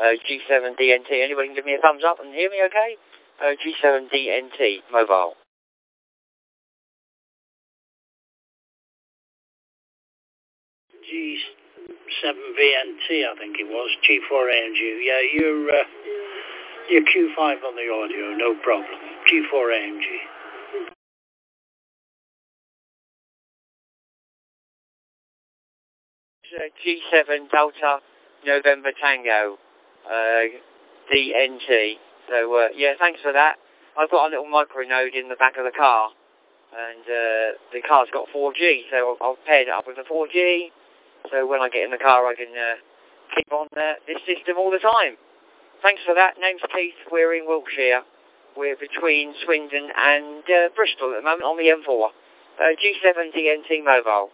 G7DNT. Anybody can give me a thumbs up and hear me okay? G7DNT mobile. G7VNT, I think it was, G4ANG. Yeah, you're Q5 on the audio, no problem. G4ANG. G7 Delta November Tango DNT. So yeah, thanks for that. I've got a little micro node in the back of the car, and the car's got 4G, so I've paired it up with the 4G. So when I get in the car, I can keep on this system all the time. Thanks for that. Name's Keith. We're in Wiltshire. We're between Swindon and Bristol at the moment on the M4. G7DNT mobile.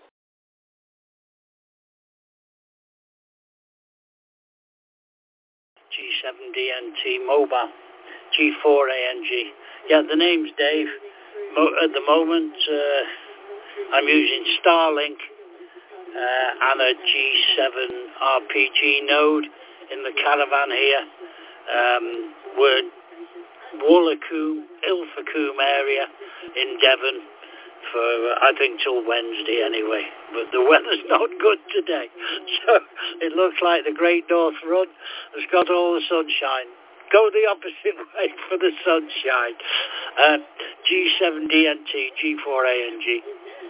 G7DNT mobile. G4ANG. Yeah, the name's Dave. At the moment, I'm using Starlink and a G7 RPG node in the caravan here. We're Woolacombe, Ilfracombe area in Devon for, I think, till Wednesday anyway. But the weather's not good today. So it looks like the Great North Run has got all the sunshine. Go the opposite way for the sunshine. G7DNT, G4ANG.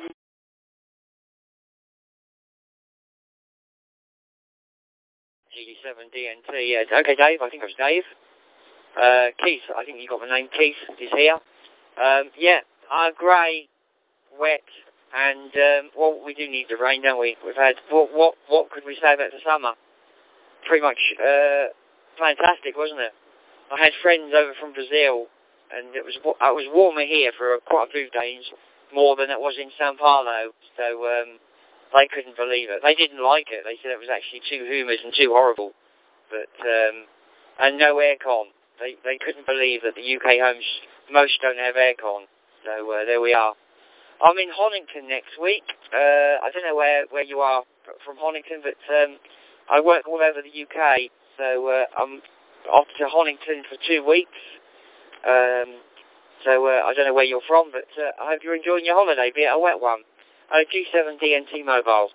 G7DNT, yeah. Okay, Dave, I think it was Dave. Keith, I think you got my name. Keith is here. Yeah, grey, wet, and, well, we do need the rain, don't we? We've had, what could we say about the summer? Pretty much, fantastic, wasn't it? I had friends over from Brazil, and it was warmer here for quite a few days, more than it was in Sao Paulo, so, they couldn't believe it. They didn't like it. They said it was actually too humid and too horrible. But, and no aircon. They couldn't believe that the UK homes, most don't have aircon. So, there we are. I'm in Honington next week. I don't know where you are from Honington, but, I work all over the UK. So, I'm off to Honington for 2 weeks. So, I don't know where you're from, but, I hope you're enjoying your holiday, be it a wet one. G7DNT mobile.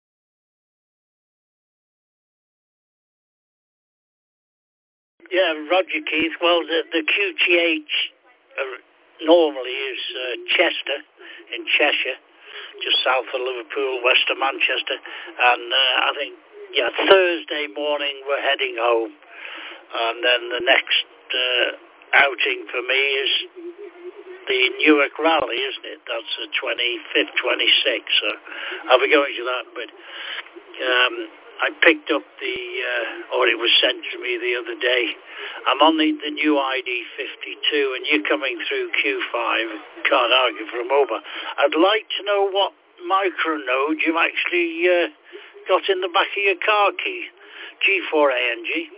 Yeah, Roger Keith. Well, the QTH normally is Chester in Cheshire, just south of Liverpool, west of Manchester. And I think, yeah, Thursday morning we're heading home. And then the next outing for me is the Newark Rally, isn't it? That's the 25th, 26th, so I'll be going to that. But I picked up or it was sent to me the other day. I'm on the new ID52, and you're coming through Q5. Can't argue for a mobile. I'd like to know what micronode you've actually got in the back of your car key. G4ANG.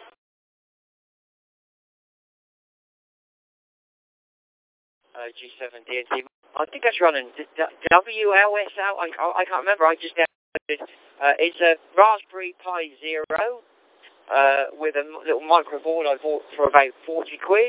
G7DNT. I think that's running WLS out. I can't remember. I just downloaded. It's a Raspberry Pi Zero with a little micro board I bought for about 40 quid.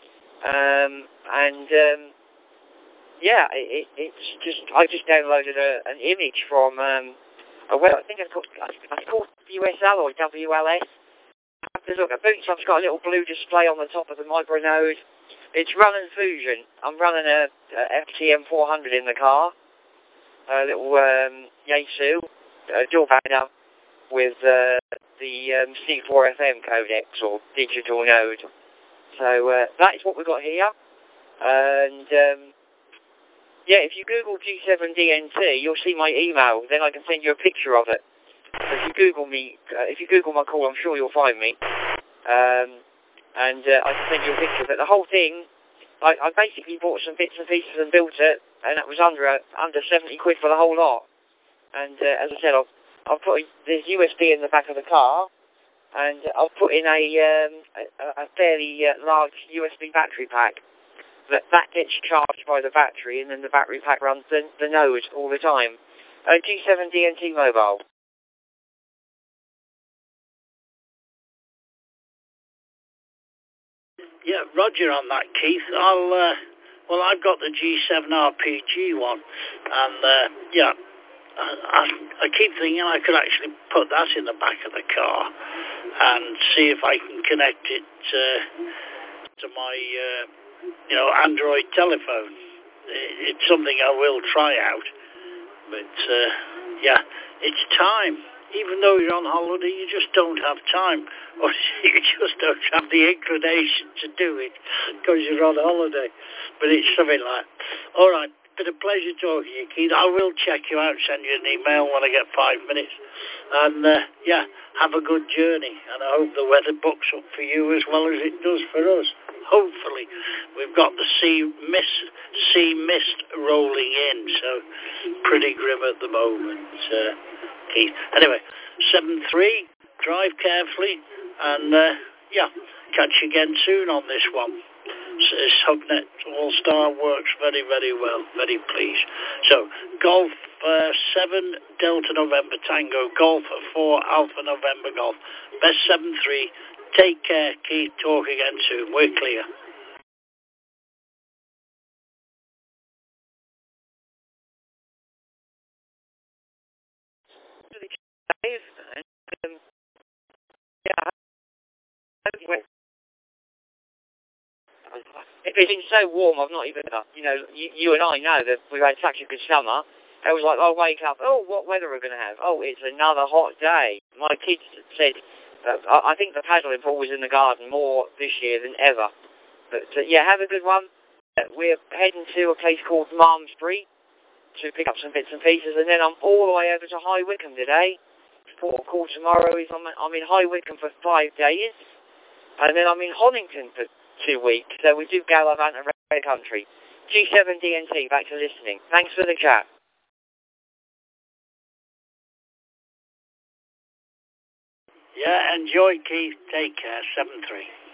Yeah, it's just I just downloaded an image from well, I think it's called USL or WLS. I have to look. It's got a little blue display on the top of the micro node. It's running Fusion. I'm running a FTM 400 in the car. A little Yaesu dual banner with the C4FM codec or digital node. So that is what we've got here. And yeah, if you Google G7DNT, you'll see my email. Then I can send you a picture of it. So if you Google me, if you Google my call, I'm sure you'll find me. And I can send you a picture of it. The whole thing, I basically bought some bits and pieces and built it, and that was under 70 quid for the whole lot. And as I said, I'll put there's USB in the back of the car, and I'll put in a fairly large USB battery pack. That gets charged by the battery, and then the battery pack runs the node all the time. G7DNT mobile. Yeah, Roger on that, Keith. I've got the G7 RPG one, and yeah, I keep thinking I could actually put that in the back of the car and see if I can connect it to my, Android telephone. It's something I will try out, but yeah, it's time. Even though you're on holiday, you just don't have time, or you just don't have the inclination to do it because you're on holiday. But it's something like that. All right, been a pleasure talking to you, Keith. I will check you out, send you an email when I get 5 minutes. And yeah, have a good journey. And I hope the weather bucks up for you as well as it does for us. Hopefully, we've got the sea mist rolling in, so pretty grim at the moment. Keith. Anyway, 7-3, drive carefully, and yeah, catch you again soon on this one. Subnet All-Star works very, very well, very pleased. So, Golf 7, Delta November Tango, Golf 4, Alpha November Golf, best 7-3, take care, Keith, talk again soon, we're clear. If it's been so warm, I've not even, you and I know that we've had such a good summer. I was like, I'll wake up, oh, what weather we're going to have? Oh, it's another hot day. My kids said, I think the paddling pool was in the garden more this year than ever. But yeah, have a good one. We're heading to a place called Malmesbury to pick up some bits and pieces, and then I'm all the way over to High Wycombe today. Port of call tomorrow is I'm in High Wycombe for 5 days, and then I'm in Honington for 2 weeks, so we do gallivant around the country. G7DNT, back to listening. Thanks for the chat. Yeah, enjoy, Keith. Take care. 7-3.